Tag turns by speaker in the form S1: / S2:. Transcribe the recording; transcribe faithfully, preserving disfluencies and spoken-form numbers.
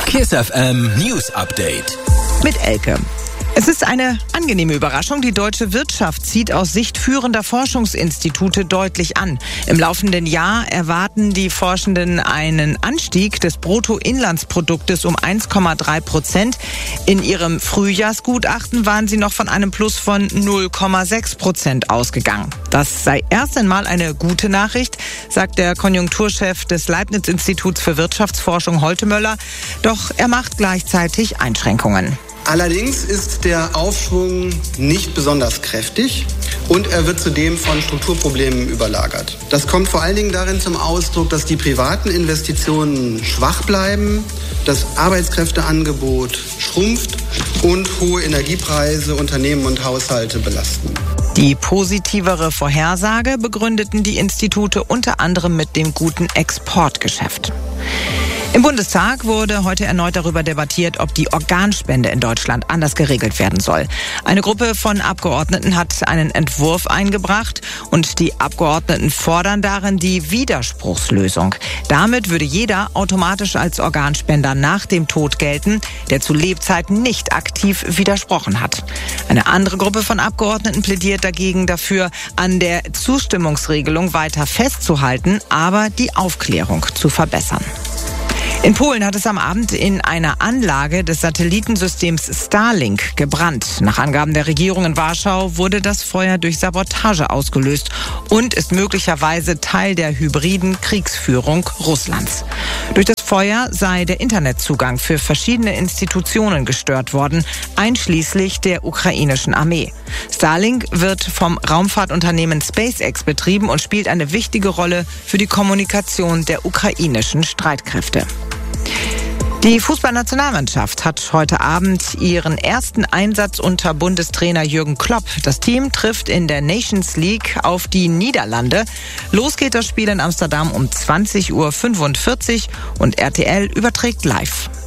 S1: KISS F M News Update.
S2: Mit Elke. Es ist eine angenehme Überraschung. Die deutsche Wirtschaft zieht aus Sicht führender Forschungsinstitute deutlich an. Im laufenden Jahr erwarten die Forschenden einen Anstieg des Bruttoinlandsproduktes um eins Komma drei Prozent. In ihrem Frühjahrsgutachten waren sie noch von einem Plus von null Komma sechs Prozent ausgegangen. Das sei erst einmal eine gute Nachricht, sagt der Konjunkturchef des Leibniz-Instituts für Wirtschaftsforschung Holte Möller. Doch er macht gleichzeitig Einschränkungen.
S3: Allerdings ist der Aufschwung nicht besonders kräftig und er wird zudem von Strukturproblemen überlagert. Das kommt vor allen Dingen darin zum Ausdruck, dass die privaten Investitionen schwach bleiben, das Arbeitskräfteangebot schrumpft und hohe Energiepreise Unternehmen und Haushalte belasten.
S2: Die positivere Vorhersage begründeten die Institute unter anderem mit dem guten Exportgeschäft. Im Bundestag wurde heute erneut darüber debattiert, ob die Organspende in Deutschland anders geregelt werden soll. Eine Gruppe von Abgeordneten hat einen Entwurf eingebracht und die Abgeordneten fordern darin die Widerspruchslösung. Damit würde jeder automatisch als Organspender nach dem Tod gelten, der zu Lebzeiten nicht aktiv widersprochen hat. Eine andere Gruppe von Abgeordneten plädiert dagegen dafür, an der Zustimmungsregelung weiter festzuhalten, aber die Aufklärung zu verbessern. In Polen hat es am Abend in einer Anlage des Satellitensystems Starlink gebrannt. Nach Angaben der Regierung in Warschau wurde das Feuer durch Sabotage ausgelöst und ist möglicherweise Teil der hybriden Kriegsführung Russlands. Durch das Feuer sei der Internetzugang für verschiedene Institutionen gestört worden, einschließlich der ukrainischen Armee. Starlink wird vom Raumfahrtunternehmen SpaceX betrieben und spielt eine wichtige Rolle für die Kommunikation der ukrainischen Streitkräfte. Die Fußballnationalmannschaft hat heute Abend ihren ersten Einsatz unter Bundestrainer Jürgen Klopp. Das Team trifft in der Nations League auf die Niederlande. Los geht das Spiel in Amsterdam um zwanzig Uhr fünfundvierzig und R T L überträgt live.